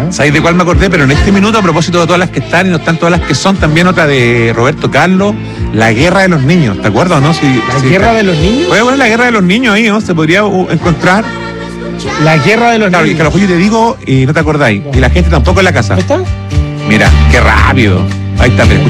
¿Sabéis de cuál me acordé? Pero en este minuto, a propósito de todas las que están y no están todas las que son, también otra de Roberto Carlos, La Guerra de los Niños, ¿te acuerdas o no? ¿La Guerra de los Niños? Puede poner La Guerra de los Niños ahí, ¿no? Se podría encontrar. La Guerra de los Claro, y Niños. que a lo mejor yo te digo y no te acordáis. Y la gente tampoco en la casa. ¿Ahí está? Mira, qué rápido. Ahí está, pero